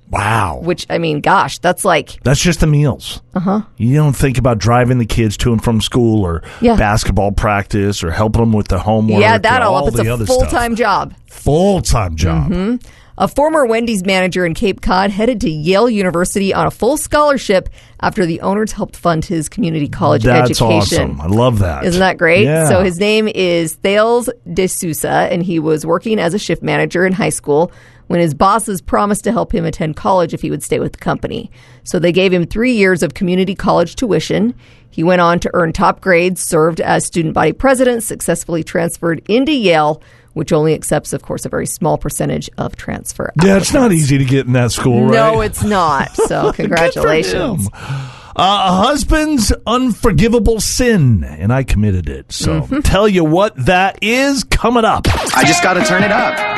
Wow. Which, I mean, gosh, that's just the meals. Uh-huh. You don't think about driving the kids to and from school or basketball practice or helping them with the homework. Yeah, that all up. It's a full-time job. Full-time job. Mm-hmm. A former Wendy's manager in Cape Cod headed to Yale University on a full scholarship after the owners helped fund his community college education. That's awesome. I love that. Isn't that great? Yeah. So his name is Thales de Sousa, and he was working as a shift manager in high school when his bosses promised to help him attend college if he would stay with the company. So they gave him 3 years of community college tuition. He went on to earn top grades, served as student body president, successfully transferred into Yale, which only accepts, of course, a very small percentage of transfer applicants. Yeah, it's not easy to get in that school, right? No, it's not. So congratulations. A husband's unforgivable sin, and I committed it. So tell you what that is coming up. I just got to turn it up.